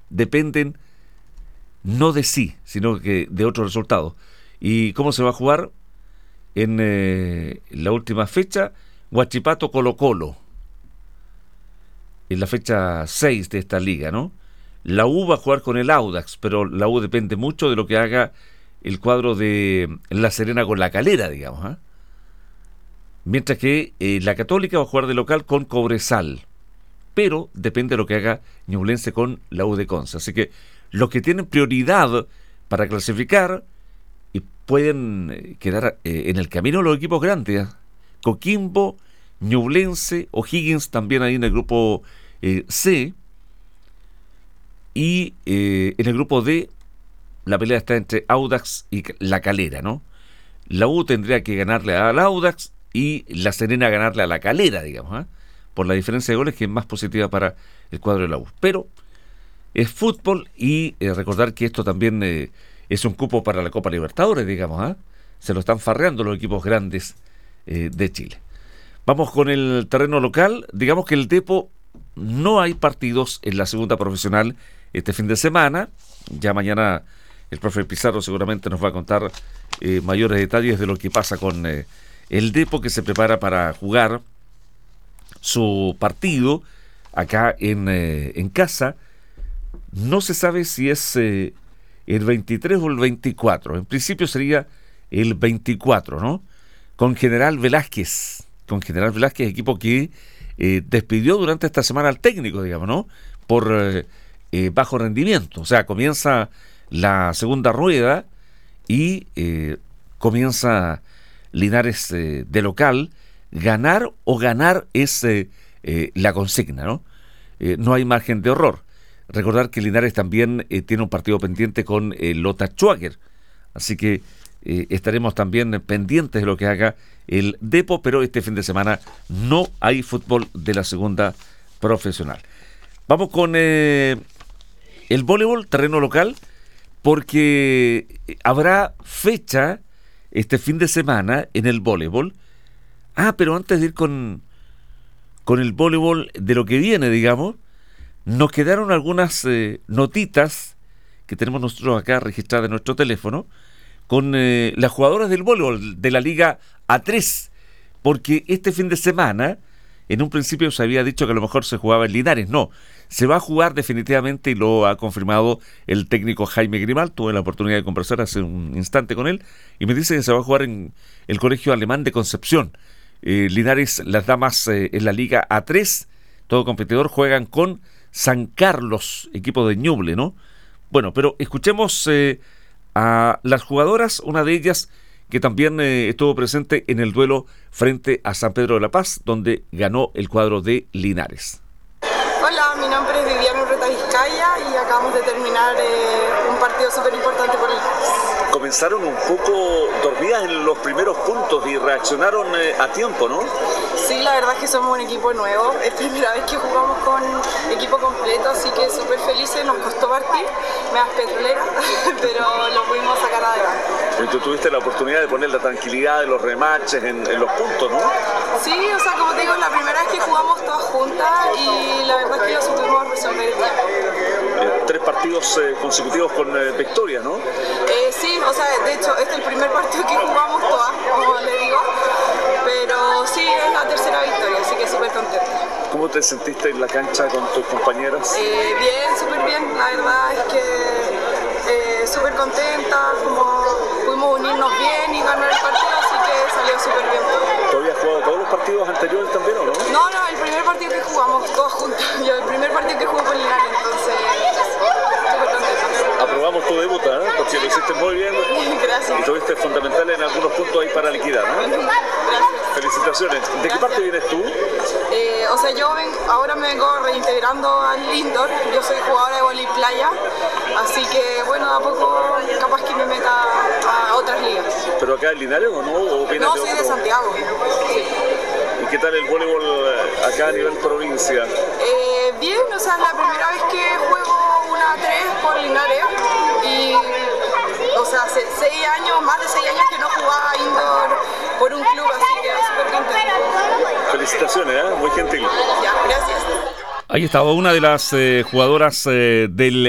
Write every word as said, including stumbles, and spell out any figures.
dependen no de sí, sino que de otros resultados. ¿Y cómo se va a jugar? En eh, la última fecha, Huachipato Colo Colo, en la fecha seis de esta liga, ¿no? La U va a jugar con el Audax, pero la U depende mucho de lo que haga el cuadro de La Serena con La Calera, digamos, ¿eh? Mientras que eh, la Católica va a jugar de local con Cobresal, pero depende de lo que haga Ñublense con la U de Conce. Así que los que tienen prioridad para clasificar y pueden quedar eh, en el camino los equipos grandes, ¿eh? Coquimbo, Ñublense, O'Higgins también ahí en el grupo eh, C, y eh, en el grupo D la pelea está entre Audax y La Calera, ¿no? La U tendría que ganarle al Audax y La Serena ganarle a La Calera, digamos, ¿eh? Por la diferencia de goles, que es más positiva para el cuadro de la U. Pero es fútbol, y eh, recordar que esto también eh, es un cupo para la Copa Libertadores, digamos, ¿eh? Se lo están farreando los equipos grandes eh, de Chile. Vamos con el terreno local. Digamos que el Depo, no hay partidos en la segunda profesional este fin de semana. Ya mañana el profe Pizarro seguramente nos va a contar eh, mayores detalles de lo que pasa con eh, el Depo, que se prepara para jugar su partido acá en, eh, en casa. No se sabe si es eh, el veintitrés o el veinticuatro. En principio sería el veinticuatro, ¿no? Con General Velázquez. Con General Velázquez, equipo que eh, despidió durante esta semana al técnico, digamos, ¿no? Por eh, eh, bajo rendimiento. O sea, comienza la segunda rueda y eh, comienza Linares eh, de local. Ganar o ganar es eh, eh, la consigna, ¿no? Eh, no hay margen de error. Recordar que Linares también eh, tiene un partido pendiente con eh, Lota Schwager. Así que eh, estaremos también pendientes de lo que haga el Depo, pero este fin de semana no hay fútbol de la segunda profesional. Vamos con eh, el voleibol, terreno local, porque habrá fecha este fin de semana en el voleibol. Ah, pero antes de ir con, con el voleibol de lo que viene, digamos, nos quedaron algunas eh, notitas que tenemos nosotros acá registradas en nuestro teléfono con eh, las jugadoras del voleibol de la Liga A tres, porque este fin de semana, en un principio se había dicho que a lo mejor se jugaba en Linares. No, se va a jugar definitivamente, y lo ha confirmado el técnico Jaime Grimal. Tuve la oportunidad de conversar hace un instante con él y me dice que se va a jugar en el Colegio Alemán de Concepción. Eh, Linares, las damas eh, en la Liga A tres, todo competidor, juegan con San Carlos, equipo de Ñuble, ¿no? Bueno, pero escuchemos eh, a las jugadoras, una de ellas que también eh, estuvo presente en el duelo frente a San Pedro de la Paz, donde ganó el cuadro de Linares. Hola, mi nombre es Viviana Urreta Vizcaya y acabamos de terminar eh, un partido súper importante por Linares. Comenzaron un poco dormidas en los primeros puntos y reaccionaron eh, a tiempo, ¿no? Sí, la verdad es que somos un equipo nuevo, es primera vez que jugamos con equipo completo, así que súper felices. Nos costó partir, me das petrolera, pero lo pudimos sacar adelante. Y tú tuviste la oportunidad de poner la tranquilidad de los rematches en, en los puntos, ¿no? Sí, o sea, como te digo, es la primera vez que jugamos todas juntas y la verdad es que lo supimos resolver el tiempo. Eh, tres partidos eh, consecutivos con eh, victoria, ¿no? Eh, sí, o sea, de hecho, este es el primer partido que jugamos todas, como le digo, pero sí, es la tercera victoria, así que súper contenta. ¿Cómo te sentiste en la cancha con tus compañeras? Eh, bien, súper bien, la verdad es que eh, súper contenta, como pudimos unirnos bien y ganar el partido, así que salió súper bien. ¿Tú habías jugado todos los partidos anteriores también o no? No, no, el primer partido que jugamos todos juntos, yo el primer partido que jugué con Linares, entonces súper contenta. Aprobamos tu debut, ¿eh? Porque lo hiciste muy bien. Gracias. Y tuviste fundamental en algunos puntos ahí para liquidar, ¿no? Gracias. Felicitaciones. ¿De Gracias. qué parte vienes tú? Eh, o sea, yo ven, ahora me vengo reintegrando al indoor. Yo soy jugadora de vóley playa, así que bueno, a poco capaz que me meta a otras ligas. ¿Pero acá en Linares o no? ¿O vienes No, de soy otro? de Santiago. Sí. ¿Y qué tal el voleibol acá a nivel provincia? Eh, bien, o sea, es la primera vez que juego una a tres por Linares y, o sea, hace seis años, más de seis años que no jugaba indoor por un club, así que súper contenta. Felicitaciones, ¿eh? Muy gentil. Ya, gracias. Ahí estaba una de las eh, jugadoras eh, del